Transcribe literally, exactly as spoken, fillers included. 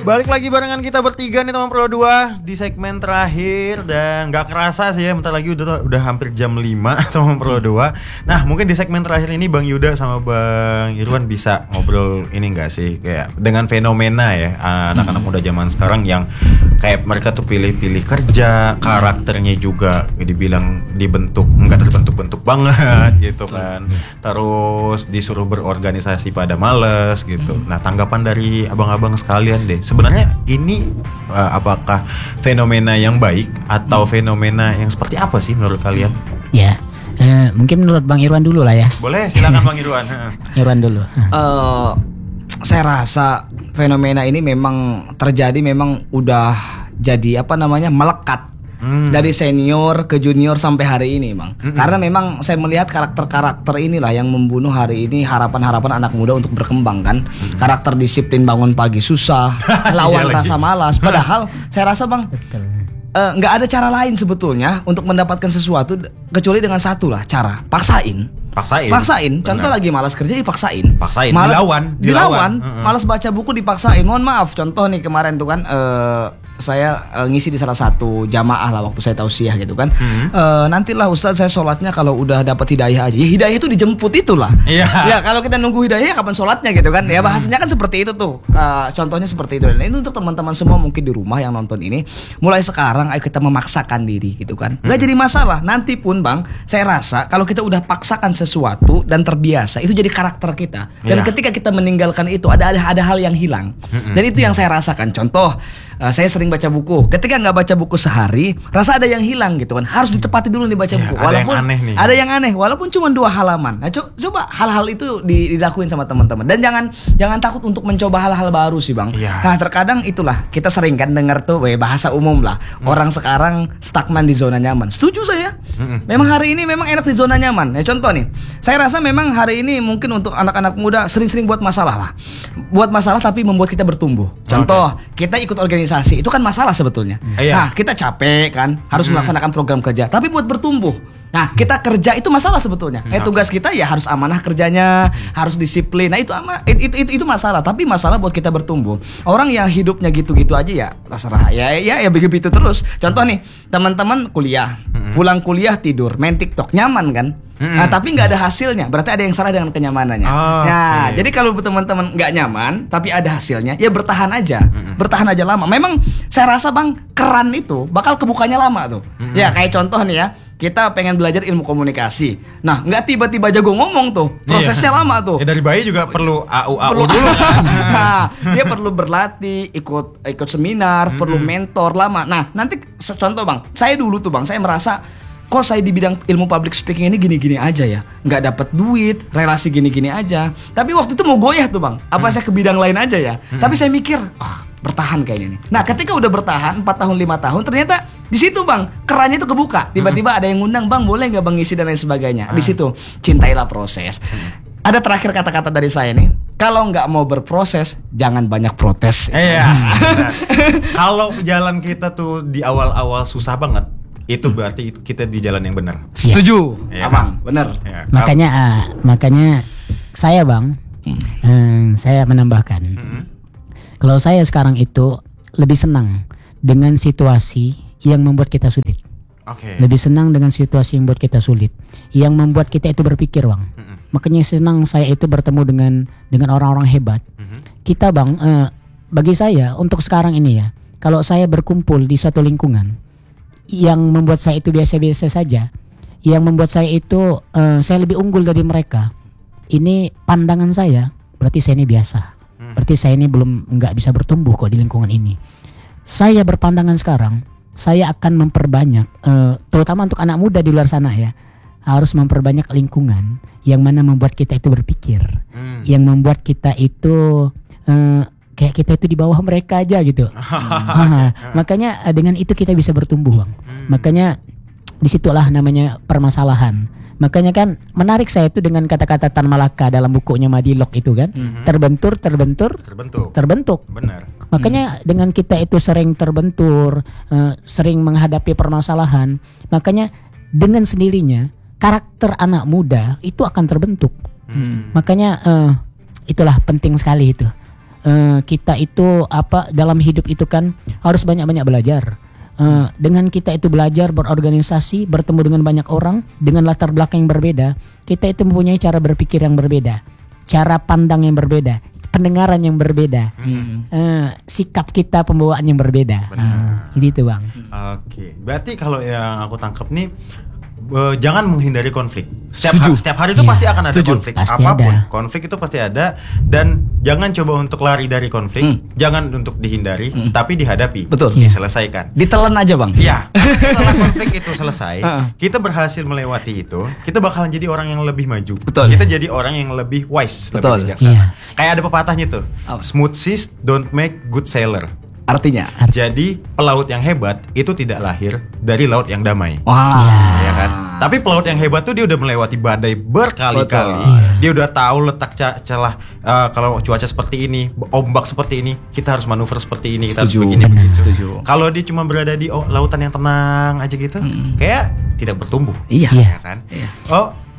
Balik lagi barengan kita bertiga nih teman Pro dua di segmen terakhir dan gak kerasa sih ya, bentar lagi udah udah hampir jam lima teman Pro dua. Nah, mungkin di segmen terakhir ini Bang Yuda sama Bang Irwan bisa ngobrol ini enggak sih kayak dengan fenomena ya anak-anak muda zaman sekarang yang kayak mereka tuh pilih-pilih kerja, karakternya juga dibilang dibentuk enggak terbentuk-bentuk banget gitu kan. Terus disuruh berorganisasi pada males gitu. Nah, tanggapan dari abang-abang sekalian deh. Sebenarnya ini uh, apakah fenomena yang baik atau hmm. fenomena yang seperti apa sih menurut kalian? Ya, uh, mungkin menurut Bang Irwan dulu lah ya. Boleh, silakan Bang Irwan. Irwan dulu. Uh, saya rasa fenomena ini memang terjadi, memang udah jadi apa namanya melekat. Hmm. Dari senior ke junior sampai hari ini, Bang. Hmm. Karena memang saya melihat karakter-karakter inilah yang membunuh hari ini harapan-harapan anak muda untuk berkembang kan. Hmm. Karakter disiplin bangun pagi susah, lawan rasa malas. Padahal saya rasa, Bang, nggak uh, ada cara lain sebetulnya untuk mendapatkan sesuatu kecuali dengan satu lah cara, paksain. Paksain. Paksain. Contoh lagi malas kerja dipaksain. Paksain. Malas, dilawan. Dilawan. dilawan. Uh-uh. Malas baca buku dipaksain. Mohon maaf. Contoh nih kemarin tuh kan. Uh, saya uh, ngisi di salah satu jamaah lah waktu saya tausiah gitu kan. Hmm. Uh, nantilah Ustadz saya sholatnya kalau udah dapat hidayah aja. Ya hidayah itu dijemput itulah. Iya. Ya kalau kita nunggu hidayah kapan sholatnya gitu kan. Ya bahasanya kan seperti itu tuh. Uh, contohnya seperti itu. Dan ini untuk teman-teman semua mungkin di rumah yang nonton ini. Mulai sekarang ayo kita memaksakan diri gitu kan. Gak hmm. jadi masalah. Nanti pun Bang, saya rasa kalau kita udah paksakan sesuatu dan terbiasa, itu jadi karakter kita. Dan yeah. ketika kita meninggalkan itu ada ada, ada hal yang hilang. Hmm. Dan itu yang saya rasakan. Contoh, uh, saya sering baca buku. Ketika nggak baca buku sehari, rasa ada yang hilang gitu kan. Harus ditepati dulu nih baca ya, buku. Walaupun ada yang aneh nih. Ada yang aneh, walaupun cuma dua halaman. Nah, co- coba hal-hal itu dilakuin sama teman-teman. Dan jangan jangan takut untuk mencoba hal-hal baru sih, Bang. Ya. Nah, terkadang itulah kita sering kan dengar tuh we, bahasa umum lah. Hmm. Orang sekarang stagnan di zona nyaman. Setuju saya. Hmm. Memang hari ini memang enak di zona nyaman. Ya contoh nih. Saya rasa memang hari ini mungkin untuk anak-anak muda sering-sering buat masalah lah. Buat masalah tapi membuat kita bertumbuh. Contoh, okay. kita ikut organisasi. Itu kan masalah sebetulnya. Hmm. Nah, kita capek kan, harus hmm. melaksanakan program kerja, tapi buat bertumbuh. Nah, kita kerja itu masalah sebetulnya. Kayak hmm. tugas kita ya harus amanah kerjanya, hmm. harus disiplin. Nah, itu ama, itu, itu itu masalah, tapi masalah buat kita bertumbuh. Orang yang hidupnya gitu-gitu aja ya terserah. Ya ya ya begitu terus. Contoh nih, teman-teman kuliah, hmm. pulang kuliah tidur, main TikTok, nyaman kan? Hmm. Nah, tapi nggak ada hasilnya, berarti ada yang salah dengan kenyamanannya. Oh, nah, okay. jadi kalau teman-teman nggak nyaman, tapi ada hasilnya, ya bertahan aja, hmm. bertahan aja lama. Memang saya rasa Bang, keran itu bakal kebukanya lama tuh. Hmm. Ya kayak contoh nih ya, kita pengen belajar ilmu komunikasi. Nah, nggak tiba-tiba jago ngomong tuh, prosesnya iya. lama tuh. Ya dari bayi juga perlu A U A U perlu dulu. Nah, dia perlu berlatih, ikut ikut seminar, hmm. perlu mentor lama. Nah, nanti contoh Bang, saya dulu tuh Bang, saya merasa kok saya di bidang ilmu public speaking ini gini-gini aja ya, nggak dapat duit, relasi gini-gini aja. Tapi waktu itu mau goyah tuh Bang, apa hmm. saya ke bidang lain aja ya. Hmm. Tapi saya mikir, oh, bertahan kayaknya nih. Nah, ketika udah bertahan empat tahun lima tahun, ternyata di situ Bang, kerannya itu kebuka. Tiba-tiba hmm. ada yang ngundang, Bang, boleh nggak Bang ngisi dan lain sebagainya. Hmm. Di situ cintailah proses. Hmm. Ada terakhir kata-kata dari saya nih. Kalau nggak mau berproses, jangan banyak protes. Iya. Kalau jalan kita tuh di awal-awal susah banget, itu berarti kita di jalan yang benar. Setuju, ya, Abang, benar. Ya, makanya, uh, makanya saya Bang, hmm. um, saya menambahkan, hmm. kalau saya sekarang itu lebih senang dengan situasi yang membuat kita sulit. Okay. Lebih senang dengan situasi yang membuat kita sulit, yang membuat kita itu berpikir, Bang. Hmm. Makanya senang saya itu bertemu dengan dengan orang-orang hebat. Hmm. Kita Bang, uh, bagi saya untuk sekarang ini ya, kalau saya berkumpul di satu lingkungan yang membuat saya itu biasa-biasa saja, yang membuat saya itu uh, saya lebih unggul dari mereka, ini pandangan saya, berarti saya ini biasa, hmm. berarti saya ini belum nggak bisa bertumbuh kok di lingkungan ini. Saya berpandangan sekarang, saya akan memperbanyak, uh, terutama untuk anak muda di luar sana ya, harus memperbanyak lingkungan yang mana membuat kita itu berpikir, hmm. yang membuat kita itu uh, kayak kita itu di bawah mereka aja gitu. ha, makanya dengan itu kita bisa bertumbuh Bang. Hmm. Makanya disitulah namanya permasalahan. Makanya kan menarik saya itu dengan kata-kata Tan Malaka dalam bukunya Madilog itu kan. Hmm. Terbentur, terbentur, terbentuk. Terbentuk. Benar. Makanya hmm. dengan kita itu sering terbentur, uh, sering menghadapi permasalahan, makanya dengan sendirinya karakter anak muda itu akan terbentuk. Hmm. Makanya uh, itulah penting sekali itu. Eh, kita itu apa dalam hidup itu kan harus banyak-banyak belajar. Eh, dengan kita itu belajar berorganisasi, bertemu dengan banyak orang dengan latar belakang yang berbeda, kita itu mempunyai cara berpikir yang berbeda, cara pandang yang berbeda, pendengaran yang berbeda, Hmm. eh, sikap kita pembawaan yang berbeda. Ah, itu bang. Oke, berarti kalau yang aku tangkap nih, eh, jangan menghindari konflik. Setiap Setuju. ha- setiap hari itu Iya, pasti akan ada setuju. konflik, Pasti apapun. ada. Konflik itu pasti ada, dan jangan coba untuk lari dari konflik, Hmm. jangan untuk dihindari, tapi dihadapi, Betul. diselesaikan. Ditelan aja bang. Ya, setelah konflik itu selesai, Heeh. kita berhasil melewati itu, kita bakalan jadi orang yang lebih maju. Betul. Kita jadi orang yang lebih wise, Betul. lebih bijaksana. Iya. Kayak ada pepatahnya tuh, Apa? smooth seas don't make good sailor. Artinya. Jadi pelaut yang hebat itu tidak lahir dari laut yang damai. Wah. Ya kan? Tapi pelaut yang hebat tuh dia udah melewati badai berkali-kali. Betul. Dia udah tahu letak ca- celah, eh, kalau cuaca seperti ini, ombak seperti ini, kita harus manuver seperti ini, kita Setuju. harus begini Benar. begitu. Setuju. Kalau dia cuma berada di oh, lautan yang tenang aja gitu, kayak tidak bertumbuh. Iya. Iya. Ya kan? Iya. Oh,